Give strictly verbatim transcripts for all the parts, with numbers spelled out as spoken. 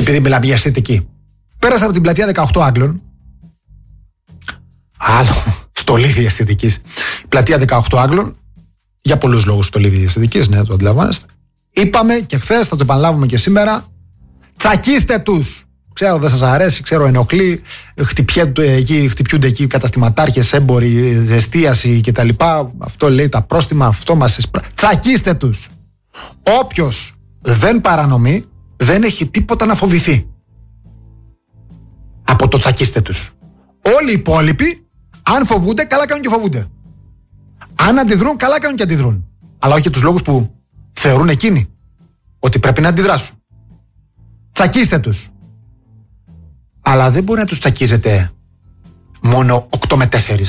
επειδή μιλάμε για αισθητική. Πέρασα από την πλατεία δεκαοκτώ Άγγλων. Άλλο στολίδι αισθητικής. Πλατεία δεκαοκτώ Άγγλων. Για πολλούς λόγους στολίδι αισθητικής, ναι, το αντιλαμβάνεστε. Είπαμε και χθες, θα το επαναλάβουμε και σήμερα. Τσακίστε τους! Ξέρω δεν σας αρέσει, ξέρω ενοχλεί. Χτυπιούνται εκεί, χτυπιούνται εκεί καταστηματάρχες, έμποροι, εστίαση κτλ. Αυτό λέει τα πρόστιμα, αυτό μας εσπρα... Τσακίστε τους! Όποιος δεν παρανομεί, δεν έχει τίποτα να φοβηθεί. Από το τσακίστε τους. Όλοι οι υπόλοιποι, αν φοβούνται, καλά κάνουν και φοβούνται. Αν αντιδρούν, καλά κάνουν και αντιδρούν. Αλλά όχι για τους λόγους που θεωρούν εκείνοι ότι πρέπει να αντιδράσουν. Τσακίστε τους. Αλλά δεν μπορεί να τους τσακίζετε μόνο οκτώ με τέσσερα.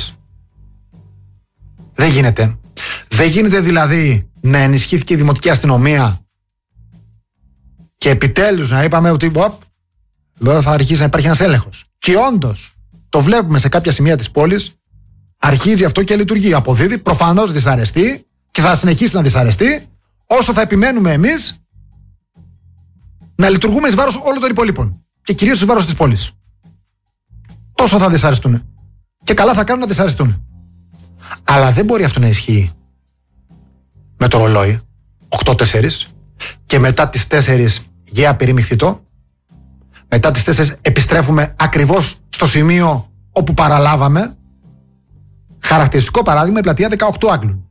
Δεν γίνεται. Δεν γίνεται δηλαδή να ενισχύθηκε η δημοτική αστυνομία και επιτέλους να είπαμε ότι οπ, εδώ θα αρχίσει να υπάρχει ένας έλεγχος. Και όντως το βλέπουμε σε κάποια σημεία της πόλης, αρχίζει αυτό και λειτουργεί. Αποδίδει, προφανώς δυσαρεστεί και θα συνεχίσει να δυσαρεστεί όσο θα επιμένουμε εμείς να λειτουργούμε εις βάρος όλων των υπολείπων και κυρίως εις βάρος της πόλης. Τόσο θα δυσαρεστούν. Και καλά θα κάνουν να δυσαρεστούν. Αλλά δεν μπορεί αυτό να ισχύει με το ρολόι οκτώ τέσσερα και μετά τις τέσσερις γεια περιμηχθητό. Μετά τις τέσσερις επιστρέφουμε ακριβώς στο σημείο όπου παραλάβαμε. Χαρακτηριστικό παράδειγμα η πλατεία δεκαοκτώ Άγγλων.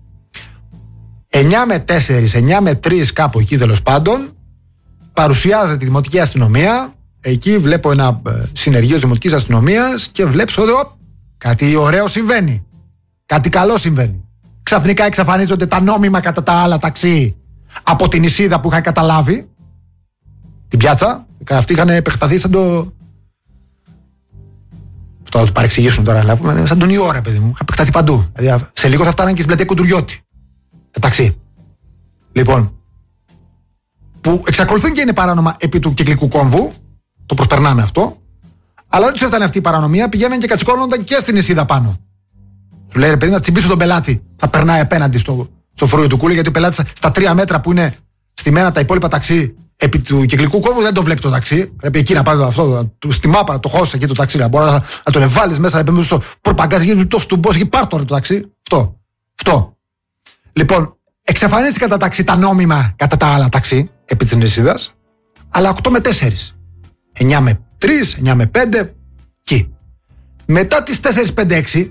εννιά με τέσσερα, εννιά με τρία κάπου εκεί τέλος πάντων παρουσιάζεται η δημοτική αστυνομία. Εκεί βλέπω ένα ε, συνεργείο της δημοτικής αστυνομίας και βλέπω ότι ο, κάτι ωραίο συμβαίνει. Κάτι καλό συμβαίνει. Ξαφνικά εξαφανίζονται τα νόμιμα κατά τα άλλα ταξί από την Ισίδα που είχαν καταλάβει την πιάτσα. Αυτοί είχαν επεκταθεί σαν το... Αυτό θα το παρεξηγήσουν τώρα, αλλά σαν τον Ιώ, ρε παιδί μου. Είχαν επεκταθεί παντού. Δηλαδή, σε λίγο θα φτάναν και στην πλατεία Κουντουριώτη. Τα ταξί. Λοιπόν, που εξακολουθούν και είναι παράνομα επί του κυκλικού κόμβου. Το προσπερνάμε αυτό. Αλλά δεν τους έφτανε αυτή η παρανομία. Πηγαίναν και κατσικώνονταν και στην Ισίδα πάνω. Σου λέει ρε παιδί να τσιμπήσουν τον πελάτη. Θα περνάει απέναντι στο, στο φρούριο του κούλι, γιατί ο πελάτης στα τρία μέτρα που είναι στημένα τα υπόλοιπα ταξί επί του κυκλικού κόμβου δεν το βλέπει το ταξί. Πρέπει εκεί να πάρει αυτό, του στη μάπα, να το χώσει εκεί το ταξί. Να μπορεί να, να τον βάλει μέσα, να πει στο προπαγκάζ, γιατί το στουμπό εκεί πάρ' το, το ταξί. Αυτό. Αυτό. Λοιπόν, εξαφανίστηκαν τα ταξί, τα νόμιμα κατά τα άλλα ταξί επί της Νησίδας, αλλά οκτώ με τέσσερα. εννιά με τρία, εννιά με πέντε, εκεί. Μετά τις τέσσερα πέντε έξι,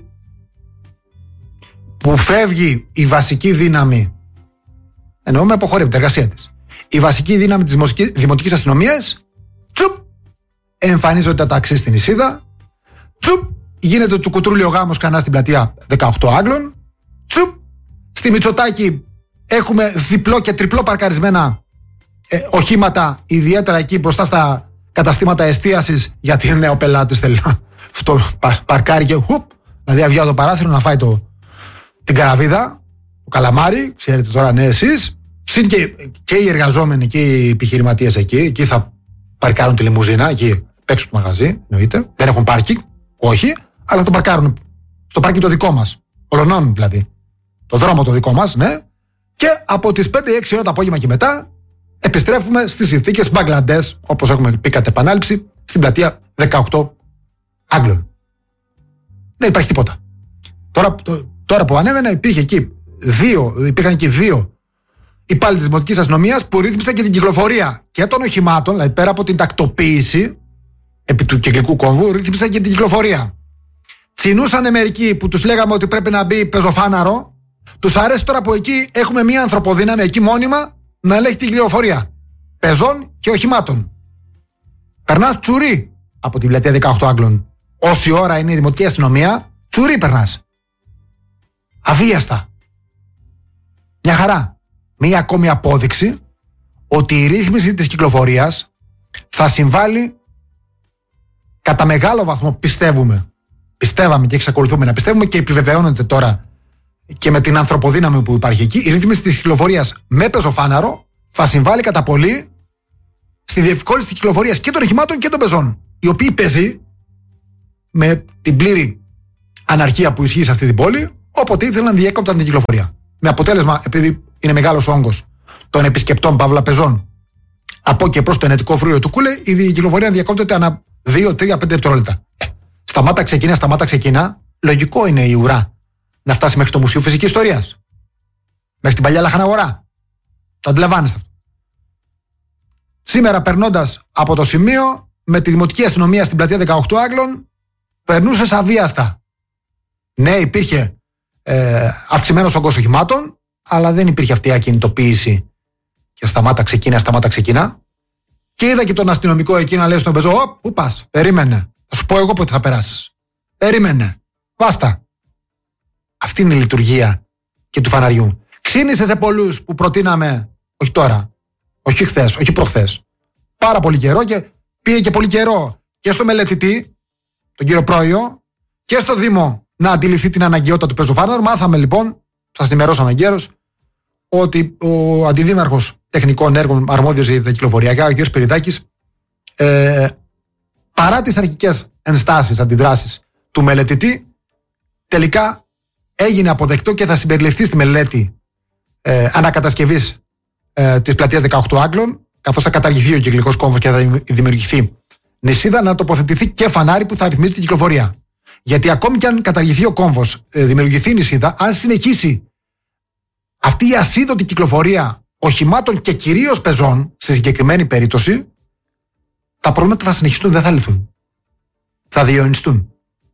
που φεύγει η βασική δύναμη, εννοούμε αποχωρεί από την εργασία της, η βασική δύναμη της δημοτικής αστυνομίας, τσουπ, εμφανίζονται τα ταξί στην Ισίδα, τσουπ, γίνεται του κουτρούλιο γάμος κανά στην πλατεία δεκαοκτώ Άγγλων, τσουπ, στη Μητσοτάκη έχουμε διπλό και τριπλό παρκαρισμένα ε, οχήματα, ιδιαίτερα εκεί μπροστά στα καταστήματα εστίασης, γιατί είναι ο πελάτης θέλει αυτό πα, παρκάρει και χουπ, δηλαδή αβγεί από το παράθυρο να φάει το, την καραβίδα, το καλαμάρι, ξέρετε τώρα, ναι, εσείς. Συν και, και οι εργαζόμενοι και οι επιχειρηματίες εκεί, εκεί θα παρκάρουν τη λιμουζίνα, εκεί έξω του μαγαζί, εννοείται. Δεν έχουν πάρκινγκ, όχι, αλλά το παρκάρουν στο πάρκινγκ το δικό μας. Ολονών δηλαδή. Το δρόμο το δικό μας, ναι. Και από τις πέντε έξι ώρα το απόγευμα και μετά επιστρέφουμε στις συνθήκες Μπαγκλαντές, όπως έχουμε πει κατ' επανάληψη, στην πλατεία δεκαοκτώ Άγγλων. Δεν υπάρχει τίποτα. Τώρα, το, τώρα που ανέβαινα υπήρχε εκεί δύο, υπήρχαν εκεί δύο υπάλληλοι της δημοτικής αστυνομίας που ρύθμισαν και την κυκλοφορία και των οχημάτων, δηλαδή πέρα από την τακτοποίηση επί του κυκλικού κόμβου, ρύθμισαν και την κυκλοφορία. Τσινούσανε μερικοί που τους λέγαμε ότι πρέπει να μπει πεζοφάναρο. Τους αρέσει τώρα που εκεί έχουμε μια ανθρωποδύναμη εκεί μόνιμα να ελέγχει την κυκλοφορία πεζών και οχημάτων. Περνάς τσουρί από την πλατεία δεκαοκτώ Άγγλων. Όση ώρα είναι η δημοτική αστυνομία, τσουρί περνάς. Αβίαστα. Μια χαρά. Μία ακόμη απόδειξη ότι η ρύθμιση της κυκλοφορίας θα συμβάλλει κατά μεγάλο βαθμό, πιστεύουμε. Πιστεύαμε και εξακολουθούμε να πιστεύουμε και επιβεβαιώνεται τώρα και με την ανθρωποδύναμη που υπάρχει εκεί. Η ρύθμιση της κυκλοφορίας με πεζοφάναρο θα συμβάλλει κατά πολύ στη διευκόλυνση της κυκλοφορίας και των οχημάτων και των πεζών. Οι οποίοι πεζοί, με την πλήρη αναρχία που ισχύει σε αυτή την πόλη, όποτε ήθελαν διέκοπταν την κυκλοφορία. Με αποτέλεσμα, επειδή είναι μεγάλος όγκος των επισκεπτών παύλα πεζών Από και προς το ενετικό φρούριο του Κούλε, η κυκλοφορία διακόπτεται ανά δύο, τρία, πέντε δευτερόλεπτα. Σταμάτα ξεκινά, σταμάτα ξεκινά. Λογικό είναι η ουρά να φτάσει μέχρι το Μουσείο Φυσικής Ιστορίας. Μέχρι την παλιά Λαχαναγορά. Το αντιλαμβάνεστε αυτό. Σήμερα, περνώντας από το σημείο, με τη Δημοτική Αστυνομία στην πλατεία δεκαοκτώ Άγγλων, περνούσε αβίαστα. Ναι, υπήρχε ε, αυξημένος όγκος οχημάτων, αλλά δεν υπήρχε αυτή η ακινητοποίηση και σταμάτα ξεκινά, σταμάτα ξεκινά. Και είδα και τον αστυνομικό εκεί να λέει στον πεζό: Ω, πού πας, περίμενε. Θα σου πω εγώ πότε θα περάσεις. Περίμενε. Βάστα. Αυτή είναι η λειτουργία και του φαναριού. Ξύνησε σε πολλούς που προτείναμε, όχι τώρα, όχι χθες, όχι προχθές. Πάρα πολύ καιρό και πήρε και πολύ καιρό και στο μελετητή, τον κύριο Πρόιο, και στο Δήμο να αντιληφθεί την αναγκαιότητα του πεζοφάναρου. Μάθαμε λοιπόν, σας ενημερώσαμε εγκαίρως, ότι ο αντιδήμαρχος τεχνικών έργων αρμόδιος για τα κυκλοφοριακά, ο κ. Σπυριδάκης, ε, παρά τις αρχικές ενστάσεις, αντιδράσεις του μελετητή, τελικά έγινε αποδεκτό και θα συμπεριληφθεί στη μελέτη ε, ανακατασκευής ε, της πλατείας δεκαοκτώ Άγγλων, καθώς θα καταργηθεί ο κυκλικός κόμβος και θα δημιουργηθεί νησίδα, να τοποθετηθεί και φανάρι που θα ρυθμίζει την κυκλοφορία. Γιατί ακόμη και αν καταργηθεί ο κόμβος, ε, δημιουργηθεί νησίδα, αν συνεχίσει αυτή η ασίδωτη κυκλοφορία οχημάτων και κυρίως πεζών, στη συγκεκριμένη περίπτωση, τα προβλήματα θα συνεχιστούν, δεν θα λυθούν. Θα διαιωνιστούν.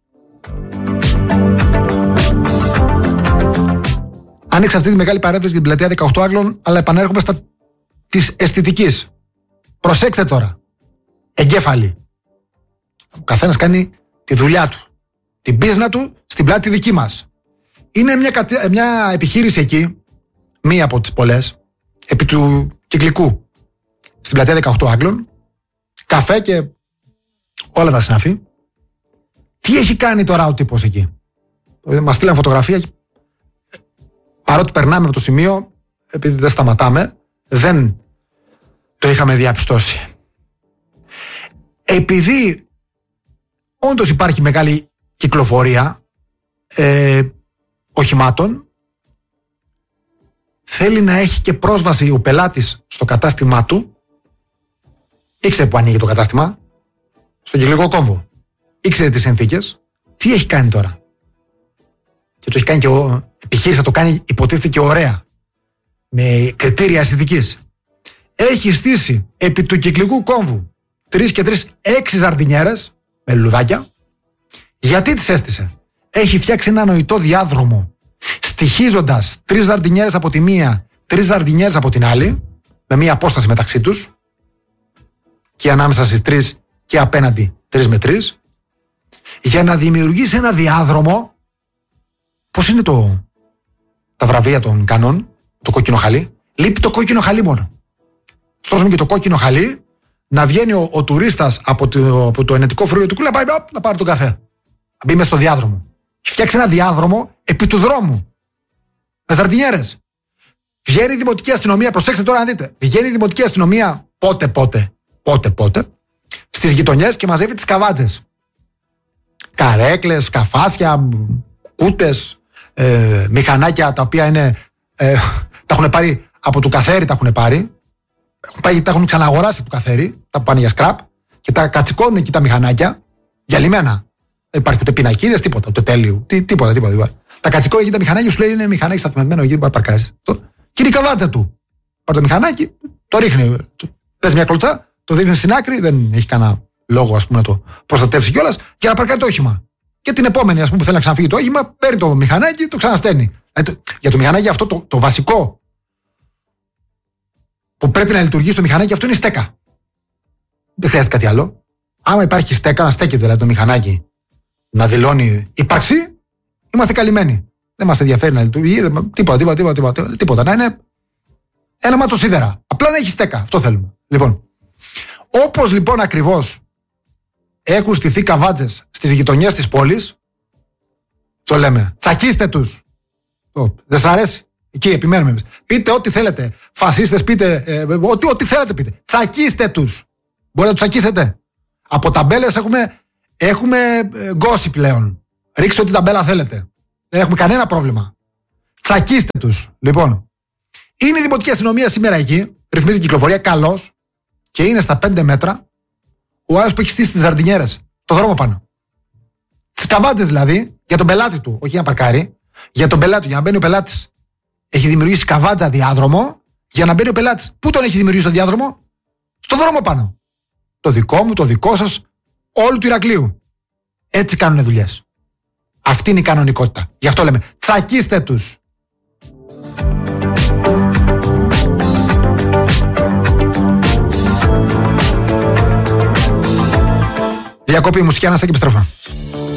Άνοιξα αυτή τη μεγάλη παρένθεση για την πλατεία δεκαοκτώ Άγγλων, αλλά επανέρχομαι στα της αισθητικής. Προσέξτε τώρα. Εγκέφαλη. Ο καθένας κάνει τη δουλειά του. Την πίσνα του στην πλάτη δική μας. Είναι μια, κατε... μια επιχείρηση εκεί, μία από τις πολλές, επί του κυκλικού, στην πλατεία δεκαοκτώ Άγγλων, καφέ και όλα τα συναφή. Τι έχει κάνει τώρα ο τύπος εκεί? Μας στείλαν φωτογραφία. Παρότι περνάμε από το σημείο, επειδή δεν σταματάμε, δεν το είχαμε διαπιστώσει. Επειδή όντως υπάρχει μεγάλη κυκλοφορία ε, οχημάτων, θέλει να έχει και πρόσβαση ο πελάτης στο κατάστημά του. Ήξερε που ανοίγει το κατάστημα, στον κυκλικό κόμβο. Ήξερε τις συνθήκες. Τι έχει κάνει τώρα? Και το έχει κάνει και ο επιχείρηση, θα το κάνει, υποτίθεται, και ωραία, με κριτήρια αισθητικής. Έχει στήσει επί του κυκλικού κόμβου τρεις και τρεις έξι ζαρντινιέρες με λουλουδάκια. Γιατί τις έστησε? Έχει φτιάξει ένα νοητό διάδρομο, στοιχίζοντας τρεις ζαρντινιέρες από τη μία, τρεις ζαρντινιέρες από την άλλη, με μία απόσταση μεταξύ τους, και ανάμεσα στις τρεις και απέναντι τρεις με τρεις, για να δημιουργήσει ένα διάδρομο. Πώς είναι το, τα βραβεία των κανόν, το κόκκινο χαλί? Λείπει το κόκκινο χαλί μόνο. Στρώσουμε και το κόκκινο χαλί, να βγαίνει ο, ο τουρίστας από το, από το ενετικό φρούριο του Κούλα, πάει οπ, να πάρει τον καφέ. Να μπει μέσα στο διάδρομο. Έχει φτιάξει ένα διάδρομο επί του δρόμου. Με ζαρτινιέρες. Βγαίνει η Δημοτική Αστυνομία, προσέξτε τώρα να δείτε. Βγαίνει η Δημοτική Αστυνομία πότε πότε, πότε πότε, στις γειτονιές και μαζεύει τις καβάτζες. Καρέκλες, καφάσια, κούτες, ε, μηχανάκια τα οποία είναι, ε, τα έχουν πάρει από του καθαίρι, τα έχουν πάρει. Έχουν πάει, τα έχουν ξαναγοράσει από του καθαίρι, τα πάνε για σκραπ και τα κατσικώνουν εκεί τα μηχανάκια διαλυμένα. Δεν υπάρχει ούτε πινακίδες, τίποτα, ούτε τέλειο, τι, τίποτα, τίποτα, τίποτα. Τα κατσικώνουν εκεί τα μηχανάκια, σου λέει είναι μηχανάκι σταθμευμένο εκεί, δεν μπορεί να παρκάρει. Και είναι η καβάτσα του. Πάρει το μηχανάκι, το ρίχνει, πες μια κλωτσά, το δείχνει στην άκρη, δεν έχει κανένα λόγο, ας πούμε, να το προστατεύσει κιόλας, και να παρκάρει το όχημα. Και την επόμενη, ας πούμε, που θέλει να ξαναφύγει το όχημα, παίρνει το μηχανάκι, το ξαναστέλνει. Δηλαδή, για το μηχανάκι αυτό το, το βασικό που πρέπει να λειτουργήσει το μηχανάκι αυτό είναι η στέκα. Δεν χρειάζεται κάτι άλλο. Άμα υπάρχει στέκα, να στέκεται δηλαδή το μηχανάκι, να δηλώνει ύπαρξη, είμαστε καλυμμένοι. Δεν μας ενδιαφέρει να λειτουργεί, τίποτα, τίποτα, τίποτα, τίποτα, τίποτα. Να είναι ένα ματοσίδερα. Απλά να έχει στέκα. Αυτό θέλουμε. Λοιπόν, όπως λοιπόν ακριβώς έχουν στηθεί καβάτζες στις γειτονιές της πόλης, το λέμε, τσακίστε τους. Oh, δεν σας αρέσει? Εκεί επιμένουμε εμείς. Πείτε ό,τι θέλετε. Φασίστες, πείτε ε, ό,τι, ό,τι θέλετε πείτε. Τσακίστε τους. Μπορείτε να τους τσακίσετε? Από ταμπέλες έχουμε, έχουμε ε, γκόσι πλέον. Ρίξτε ό,τι ταμπέλα θέλετε. Δεν έχουμε κανένα πρόβλημα. Τσακίστε τους. Λοιπόν, είναι η Δημοτική Αστυνομία σήμερα εκεί. Ρυθμίζει την κυκλοφορία. Καλώς. και είναι στα πέντε μέτρα ο άλλος που έχει στήσει τις ζαρντινιέρες, το δρόμο πάνω. Τις καβάτες δηλαδή, για τον πελάτη του, όχι για να παρκάρει, για τον πελάτη του, για να μπαίνει ο πελάτης. Έχει δημιουργήσει καβάτζα διάδρομο για να μπαίνει ο πελάτης. Πού τον έχει δημιουργήσει τον διάδρομο? Στο δρόμο πάνω. Το δικό μου, το δικό σας, όλου του Ηρακλείου. Έτσι κάνουν δουλειές. Αυτή είναι η κανονικότητα. Γι' αυτό λέμε, τσακίστε τους. Διακόπη μουσική, ανάσα και επιστρέφω.